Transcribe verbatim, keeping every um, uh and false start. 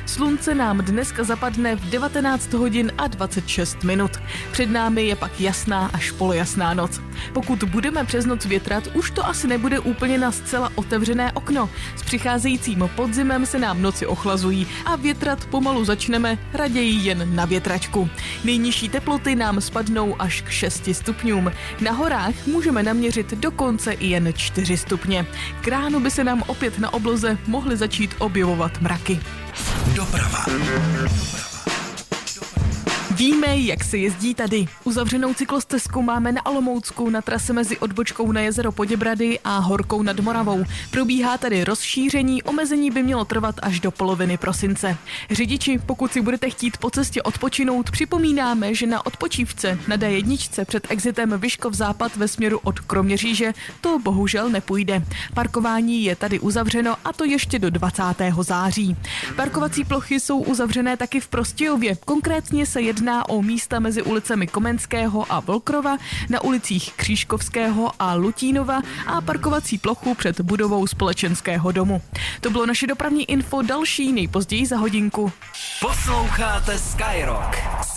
Slunce nám dneska zapadne v devatenáct hodin a dvacet šest minut. Před námi je pak jasná až polojasná noc. Pokud budeme přes noc větrat, už to asi nebude úplně na zcela otevřené okno. S přicházejícím podzimem se nám noci ochlazují a větrat pomalu začneme raději jen na větračku. Nejnižší teploty nám spadnou až k šesti stupňům. Na horách můžeme naměřit dokonce i jen čtyři stupně. K ránu by se nám opět na obloze mohly začít objevovat mraky. Doprava. Víme, jak se jezdí tady. Uzavřenou cyklostezku máme na Olomoucku na trase mezi odbočkou na jezero Poděbrady a Horkou nad Moravou. Probíhá tady rozšíření, omezení by mělo trvat až do poloviny prosince. Řidiči, pokud si budete chtít po cestě odpočinout, připomínáme, že na odpočívce na D jedna před exitem Vyškov západ ve směru od Kroměříže to bohužel nepůjde. Parkování je tady uzavřeno a to ještě do dvacátého září. Parkovací plochy jsou uzavřené taky v Prostějově. Konkrétně se jedná o místa mezi ulicemi Komenského a Volkrova, na ulicích Křížkovského a Lutínova a parkovací plochu před budovou Společenského domu. To bylo naše dopravní info, další nejpozději za hodinku. Posloucháte Skyrock.